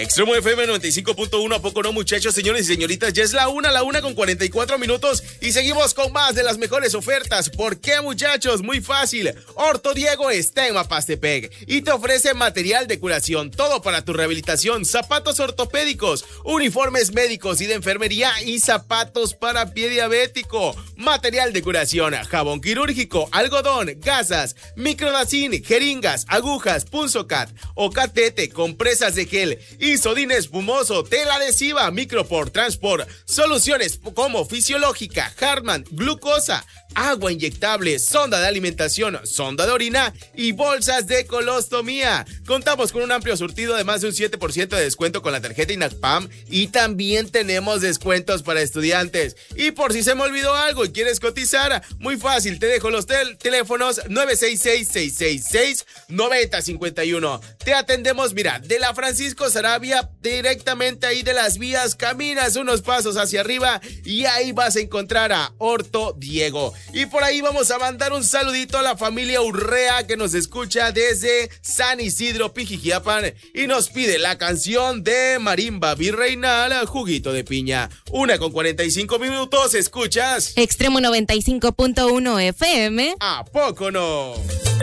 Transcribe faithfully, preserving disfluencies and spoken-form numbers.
Extremo F M noventa y cinco punto uno, ¿a poco no, muchachos, señores y señoritas? Ya es la una, la una con cuarenta y cuatro minutos y seguimos con más de las mejores ofertas. ¿Por qué, muchachos? Muy fácil. Orto Diego está en Mapastepec y te ofrece material de curación, todo para tu rehabilitación, zapatos ortopédicos, uniformes médicos y de enfermería y zapatos para pie diabético, material de curación, jabón quirúrgico, algodón, gasas, micronacin, jeringas, agujas, punzocat o catete, compresas de gel, isodín espumoso, tela adhesiva, micropor, transport, soluciones como fisiológica, Hartmann, glucosa, agua inyectable, sonda de alimentación, sonda de orina y bolsas de colostomía. Contamos con un amplio surtido de más de un siete por ciento de descuento con la tarjeta INACPAM y también tenemos descuentos para estudiantes. Y por si se me olvidó algo y quieres cotizar, muy fácil, te dejo los tel- teléfonos nueve seis seis, seis seis seis, nueve cero cinco uno. Te atendemos, mira, de la Francisco Sarabia, directamente ahí de las vías, caminas unos pasos hacia arriba y ahí vas a encontrar a Orto Diego. Y por ahí vamos a mandar un saludito a la familia Urrea que nos escucha desde San Isidro, Pijijiapan, y nos pide la canción de Marimba Virreinal, Juguito de Piña. Una con cuarenta y cinco minutos, ¿escuchas? Extremo noventa y cinco punto uno F M. ¿A poco no?